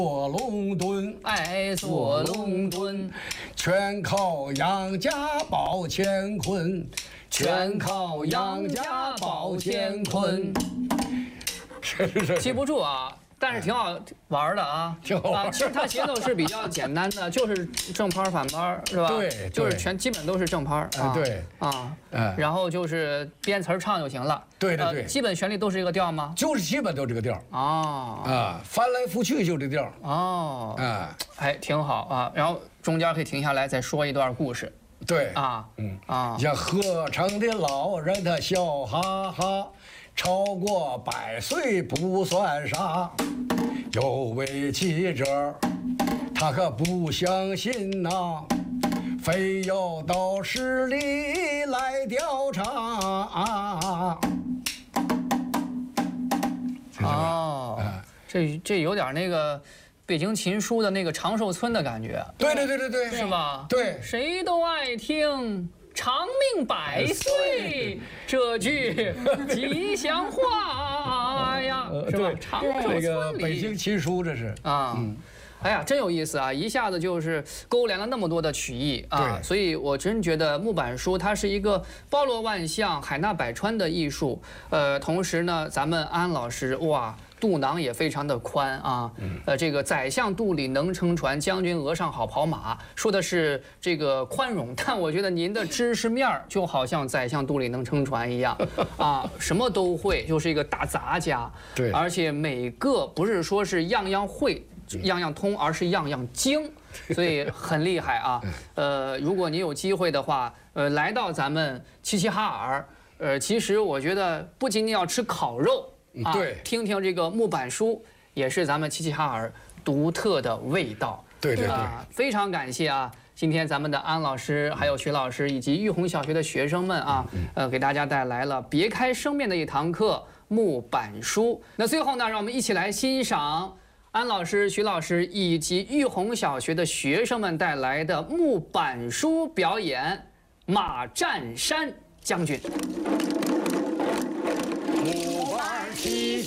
坐龙墩， 哎，坐龙墩， 全靠杨家宝乾坤， 全靠杨家宝乾坤。记不住啊。 但是挺好玩的啊， 挺好玩。 其实它节奏是比较简单的，就是正拍反拍，是吧？ 对， 就是基本都是正拍。 对啊，然后就是编词唱就行了。 对对对， 基本旋律都是这个调吗？ 就是基本都这个调。 哦。 翻来覆去就这调。 哦。哎，挺好啊。然后中间可以停下来再说一段故事。 对。像合成的老人他笑哈哈。 超过100岁不算啥，有位记者，他可不相信呐，非要到市里来调查。 哦，这有点那个北京琴书的那个长寿村的感觉。 对， 是吧？ 对， 谁都爱听。 长命100岁这句吉祥话呀，是吧？长寿村里， 这个北京琴书这是啊，哎呀，真有意思啊！一下子就是勾连了那么多的曲艺啊，所以我真觉得木板书它是一个包罗万象、海纳百川的艺术。同时呢，咱们安老师哇。 肚囊也非常的宽啊，这个宰相肚里能撑船，将军额上好跑马，说的是这个宽容，但我觉得您的知识面儿就好像宰相肚里能撑船一样啊，什么都会，就是一个大杂家。 对， 而且每个不是说是样样会、样样通，而是样样精，所以很厉害啊。如果你有机会的话，来到咱们齐齐哈尔，其实我觉得不仅仅要吃烤肉。 对， 听听这个木板书，也是咱们齐齐哈尔独特的味道。 对， 非常感谢啊！今天咱们的安老师、还有徐老师以及玉红小学的学生们啊，给大家带来了别开生面的一堂课木板书。那最后呢，让我们一起来欣赏安老师、徐老师以及玉红小学的学生们带来的木板书表演《马占山将军》。